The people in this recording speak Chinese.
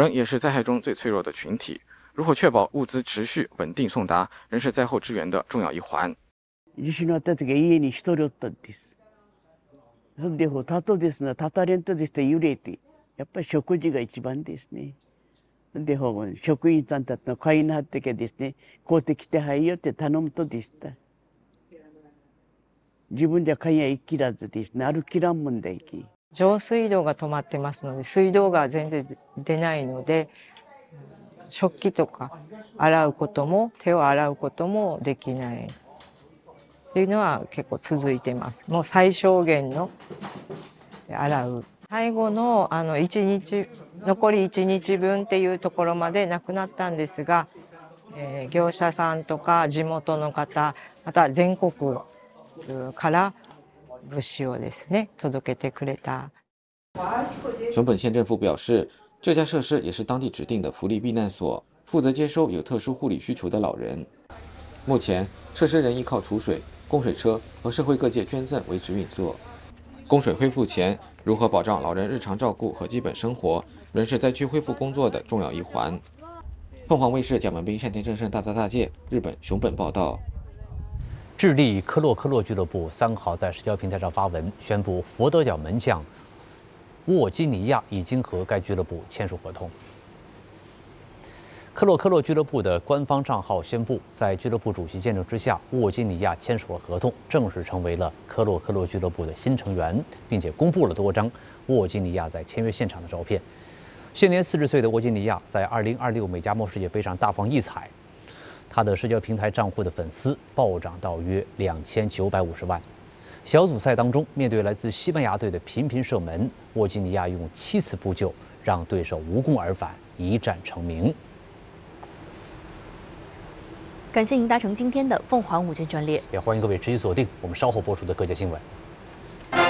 人也是灾害中最脆弱的群体，如何确保物资持续稳定送达，仍是灾后支援的重要一环。 地震のあった時は家に一人おったんです。それでたとですね、たたれんとですね揺れて、やっぱり食事が一番ですね。で職員さんたちの会員になってけですね、買うてきてはいよって頼むとでした。自分じゃ買いや行きらずですね、歩きらんもんだ行き。 上水道が止まってますので、水道が全然出ないので、食器とか洗うことも、手を洗うこともできないっていうのは結構続いてます。もう最小限の洗う。最後の1日、残り1日分っていうところまでなくなったんですが、業者さんとか地元の方、また全国から物資をですね届けてくれた。 熊本县政府表示，这家设施也是当地指定的福利避难所，负责接收有特殊护理需求的老人。目前，设施仍依靠储水、供水车和社会各界捐赠维持运作。供水恢复前，如何保障老人日常照顾和基本生活，仍是灾区恢复工作的重要一环。凤凰卫视蒋文斌、单田正胜大泽大介日本熊本报道。 智利科洛俱乐部3号在社交平台上发文，宣布佛得角门将沃基尼亚已经和该俱乐部签署合同。科洛俱乐部的官方账号宣布，在俱乐部主席见证之下，沃基尼亚签署了合同，正式成为了科洛俱乐部的新成员，并且公布了多张沃基尼亚在签约现场的照片。现年40岁的沃基尼亚在2026美加墨世界杯上大放异彩，他的社交平台账户的粉丝暴涨到约2950万。小组赛当中，面对来自西班牙队的频频射门，沃基尼亚用7次扑救让对手无功而返，一战成名。 感谢您搭乘今天的凤凰午间专列， 也欢迎各位持续锁定我们稍后播出的各界新闻。